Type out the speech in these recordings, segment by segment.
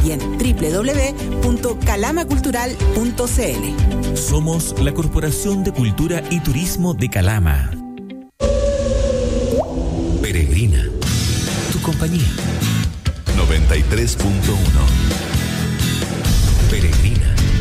y en www.calamacultural.cl. Somos la Corporación de Cultura y Turismo de Calama. Peregrina, tu compañía. 93.1. Peregrina.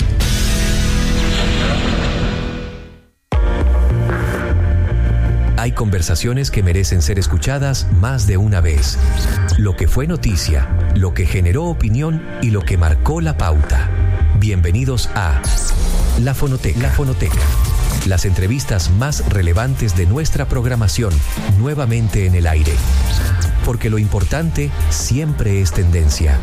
Hay conversaciones que merecen ser escuchadas más de una vez. Lo que fue noticia, lo que generó opinión y lo que marcó la pauta. Bienvenidos a La Fonoteca. Las entrevistas más relevantes de nuestra programación, nuevamente en el aire. Porque lo importante siempre es tendencia.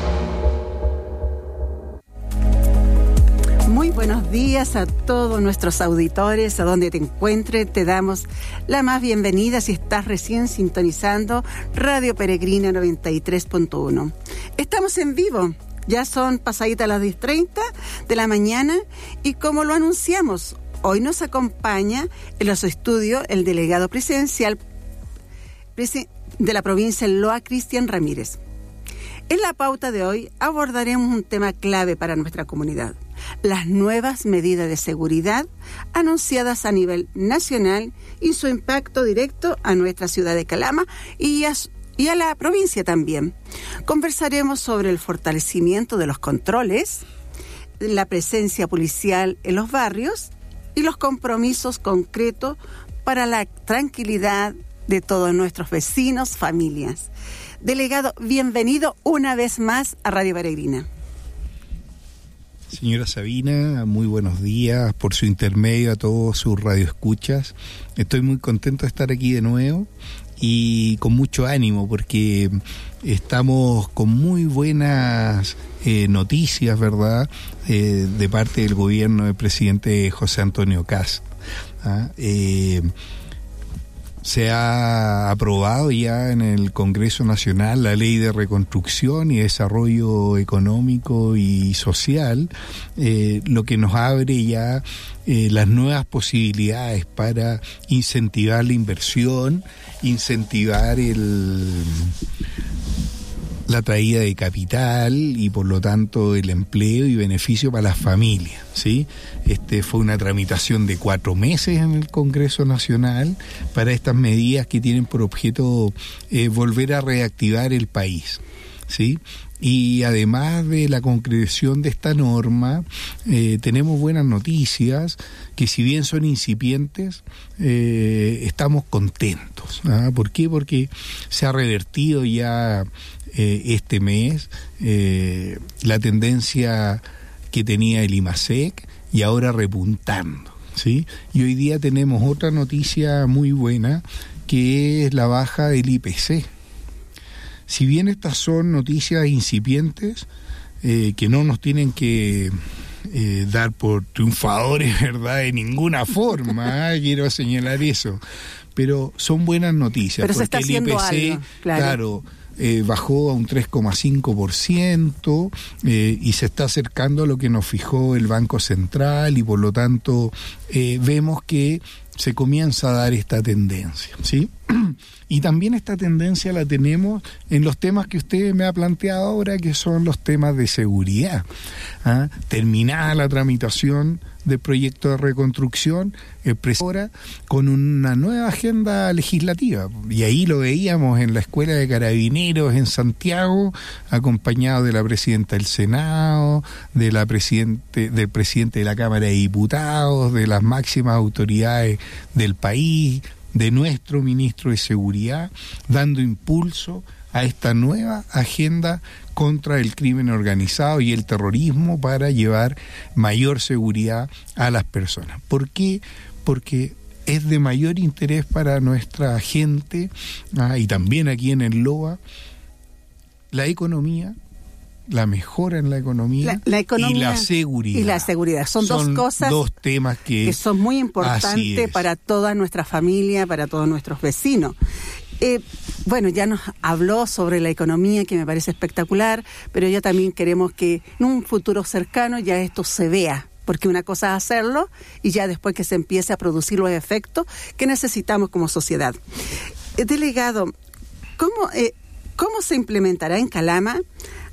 Muy buenos días a todos nuestros auditores, a donde te encuentres. Te damos la más bienvenida si estás recién sintonizando Radio Peregrina 93.1. Estamos en vivo, ya son pasaditas las 10:30 de la mañana y como lo anunciamos, hoy nos acompaña en los estudios el delegado presidencial de la provincia del Loa, Cristian Ramírez. En la pauta de hoy abordaremos un tema clave para nuestra comunidad: las nuevas medidas de seguridad anunciadas a nivel nacional y su impacto directo a nuestra ciudad de Calama y a la provincia también. Conversaremos sobre el fortalecimiento de los controles, la presencia policial en los barrios y los compromisos concretos para la tranquilidad de todos nuestros vecinos, familias. Delegado, bienvenido una vez más a Radio Peregrina. Señora Sabina, muy buenos días, por su intermedio a todos sus radioescuchas. Estoy muy contento de estar aquí de nuevo y con mucho ánimo porque estamos con muy buenas noticias, ¿verdad?, de parte del gobierno del presidente José Antonio Kast. Se ha aprobado ya en el Congreso Nacional la Ley de Reconstrucción y Desarrollo Económico y Social, lo que nos abre ya las nuevas posibilidades para incentivar la inversión, incentivar la traída de capital y por lo tanto el empleo y beneficio para las familias, ¿sí? Fue una tramitación de 4 meses en el Congreso Nacional para estas medidas que tienen por objeto volver a reactivar el país, ¿sí? Y además de la concreción de esta norma, tenemos buenas noticias que, si bien son incipientes, estamos contentos. ¿Por qué? Porque se ha revertido ya este mes la tendencia que tenía el IMASEC y ahora repuntando, ¿sí? Y hoy día tenemos otra noticia muy buena, que es la baja del IPC. Si bien estas son noticias incipientes, que no nos tienen que dar por triunfadores, ¿verdad?, de ninguna forma, quiero señalar eso, pero son buenas noticias. Pero porque se está el IPC, algo, claro, bajó a un 3,5% y se está acercando a lo que nos fijó el Banco Central y por lo tanto vemos que se comienza a dar esta tendencia, ¿sí? Y también esta tendencia la tenemos en los temas que usted me ha planteado ahora, que son los temas de seguridad. Terminada la tramitación del proyecto de reconstrucción, ahora con una nueva agenda legislativa. Y ahí lo veíamos en la Escuela de Carabineros en Santiago, acompañado de la presidenta del Senado, del presidente de la Cámara de Diputados, de las máximas autoridades del país, de nuestro ministro de Seguridad, dando impulso a esta nueva agenda contra el crimen organizado y el terrorismo para llevar mayor seguridad a las personas. ¿Por qué? Porque es de mayor interés para nuestra gente, y también aquí en el LOA, la economía, la mejora en la economía, la economía y la seguridad. Y la seguridad. Son dos cosas, dos temas que son muy importantes para toda nuestra familia, para todos nuestros vecinos. Bueno, ya nos habló sobre la economía, que me parece espectacular, pero ya también queremos que en un futuro cercano ya esto se vea, porque una cosa es hacerlo y ya después que se empiece a producir los efectos que necesitamos como sociedad. Delegado, ¿cómo se implementará en Calama